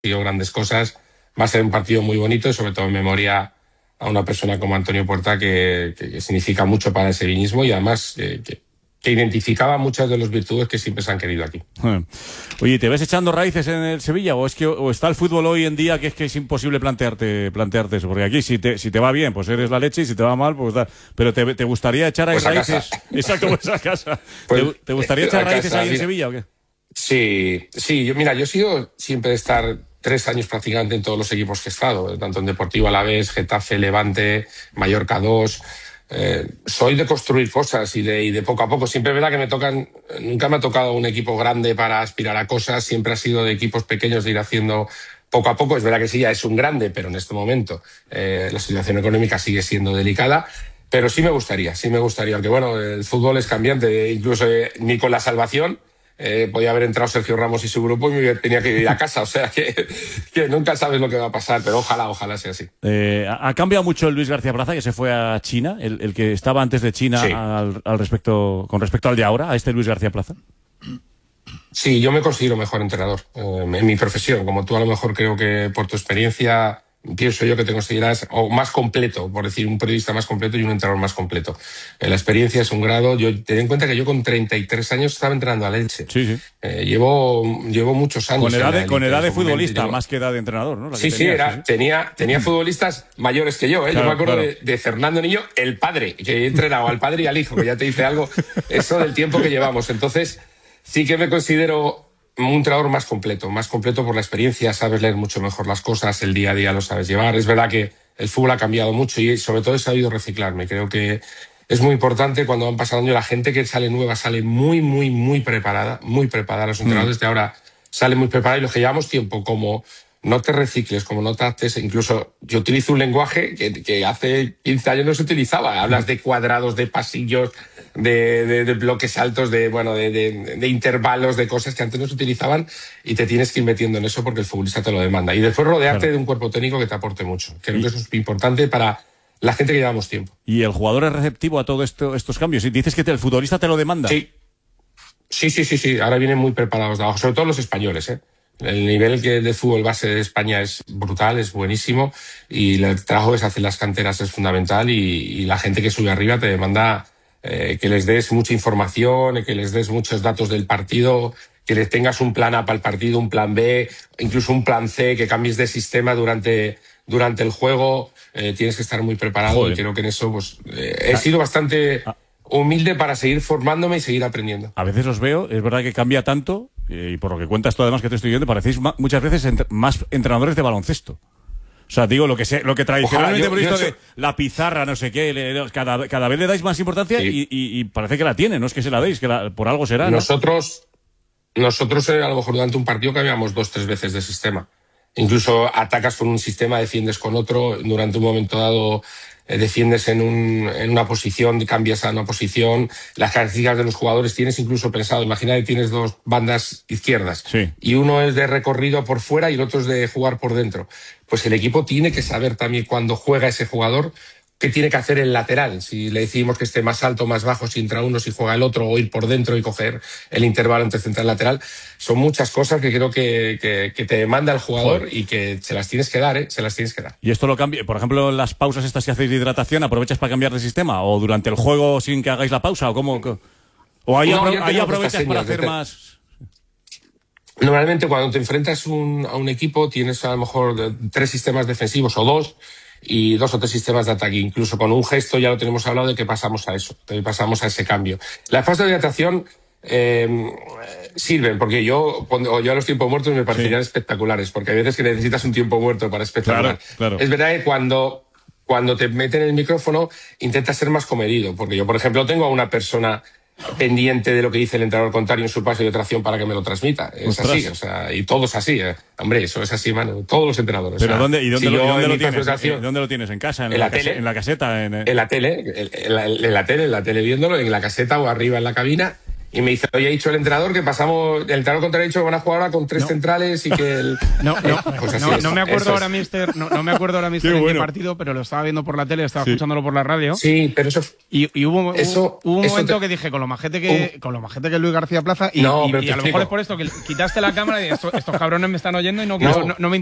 grandes cosas. Va a ser un partido muy bonito y sobre todo en memoria a una persona como Antonio Puerta que significa mucho para el sevillismo y además que identificaba muchas de las virtudes que siempre se han querido aquí. Oye, ¿te ves echando raíces en el Sevilla o está el fútbol hoy en día que es imposible plantearte eso? Porque aquí si te va bien, pues eres la leche, y si te va mal, pues pero te gustaría echar ahí raíces. Exacto, pues a casa. Pues, ¿Te gustaría echar raíces ahí en mira, Sevilla o qué? Sí, yo he sido siempre de estar 3 años prácticamente en todos los equipos que he estado, tanto en Deportivo Alavés, Getafe, Levante, Mallorca 2. Soy de construir cosas y de poco a poco. Siempre es verdad que nunca me ha tocado un equipo grande para aspirar a cosas, siempre ha sido de equipos pequeños de ir haciendo poco a poco. Es verdad que sí, ya es un grande, pero en este momento la situación económica sigue siendo delicada. Pero sí me gustaría, aunque bueno, el fútbol es cambiante, incluso ni con la salvación. Podía haber entrado Sergio Ramos y su grupo y me tenía que ir a casa, o sea que nunca sabes lo que va a pasar, pero ojalá sea así. ¿Ha cambiado mucho el Luis García Plaza, que se fue a China, el que estaba antes de China, Sí. con respecto al de ahora, a este Luis García Plaza? Sí, yo me considero mejor entrenador en mi profesión, como tú a lo mejor creo que por tu experiencia pienso yo que te consideras o más completo, por decir, un periodista más completo y un entrenador más completo. La experiencia es un grado. Ten en cuenta que yo con 33 años estaba entrenando al Elche. Sí. Llevo muchos años. Con edad de futbolista, más que edad de entrenador, ¿no? Tenía futbolistas mayores que yo, ¿eh? Claro, yo me acuerdo claro. de Fernando Niño, el padre, que he entrenado al padre y al hijo, que ya te dice algo, eso del tiempo que llevamos. Entonces, sí que me considero un entrenador más completo por la experiencia, sabes leer mucho mejor las cosas, el día a día lo sabes llevar. Es verdad que el fútbol ha cambiado mucho y sobre todo he sabido reciclarme. Creo que es muy importante cuando van pasando años, la gente que sale nueva sale muy preparada, Los entrenadores de ahora salen muy preparados y los que llevamos tiempo, como no te recicles, como no te adaptes. Incluso yo utilizo un lenguaje que hace 15 años no se utilizaba. Hablas de cuadrados, de pasillos, de bloques altos, de intervalos, de cosas que antes no se utilizaban y te tienes que ir metiendo en eso porque el futbolista te lo demanda. Y después rodearte de un cuerpo técnico que te aporte mucho. Creo que eso es importante para la gente que llevamos tiempo. ¿Y el jugador es receptivo a todos estos cambios? ¿Y dices que el futbolista te lo demanda? Sí. Ahora vienen muy preparados de abajo, sobre todo los españoles, ¿eh? El nivel de fútbol base de España es brutal, es buenísimo y el trabajo que se hace en las canteras es fundamental y la gente que sube arriba te demanda que les des mucha información, que les des muchos datos del partido, que les tengas un plan A para el partido, un plan B, incluso un plan C, que cambies de sistema durante el juego. Tienes que estar muy preparado. Joder. Y creo que en eso he sido bastante humilde para seguir formándome y seguir aprendiendo. A veces os veo, es verdad que cambia tanto, y por lo que cuentas tú además que te estoy viendo, parecéis muchas veces más entrenadores de baloncesto. O sea, digo, lo que tradicionalmente hemos visto de la pizarra, no sé qué, cada vez le dais más importancia y parece que la tiene, no es que se la deis, que por algo será, ¿no? Nosotros a lo mejor durante un partido cambiamos 2-3 veces de sistema. Incluso atacas con un sistema, defiendes con otro, durante un momento dado defiendes en una posición, cambias a una posición, las características de los jugadores tienes incluso pensado, imagina que tienes 2 bandas izquierdas y uno es de recorrido por fuera y el otro es de jugar por dentro. Pues el equipo tiene que saber también cuando juega ese jugador qué tiene que hacer el lateral, si le decimos que esté más alto, más bajo, si entra uno, si juega el otro, o ir por dentro y coger el intervalo entre central y lateral. Son muchas cosas que creo que te demanda el jugador y que se las tienes que dar, se las tienes que dar. ¿Y esto lo cambia? Por ejemplo, en las pausas estas que hacéis de hidratación, ¿aprovechas para cambiar de sistema? ¿O durante el juego sin que hagáis la pausa? ¿O cómo? ¿O ahí aprovechas para hacer más...? Normalmente cuando te enfrentas a un equipo tienes a lo mejor 3 sistemas defensivos o 2 y 2 o 3 sistemas de ataque. Incluso con un gesto ya lo tenemos hablado de que pasamos a eso, pasamos a ese cambio. Las pausas de hidratación sirven, porque yo a los tiempos muertos me parecerían espectaculares, porque hay veces que necesitas un tiempo muerto para espectacular. Claro. Es verdad que cuando te meten el micrófono intentas ser más comedido, porque yo, por ejemplo, tengo a una persona pendiente de lo que dice el entrenador contrario en su paso de tracción para que me lo transmita. Es así, y todo es así. Hombre, eso es así, mano. Todos los entrenadores. ¿Pero dónde lo tienes? ¿Dónde lo tienes? ¿En casa? ¿En la tele? ¿En la caseta? En la tele viéndolo, en la caseta o arriba en la cabina. Y me dice, oye, ha dicho el entrenador que pasamos, el entrenador contrario ha dicho que van a jugar ahora con 3 centrales y que el... No me acuerdo ahora, mister, no me acuerdo ahora, mister, en qué partido, pero lo estaba viendo por la tele, estaba escuchándolo por la radio. Sí, pero eso... Y hubo un momento que dije, con lo majete que es Luis García Plaza, y a lo mejor es por esto, que quitaste la cámara y estos cabrones me están oyendo y no me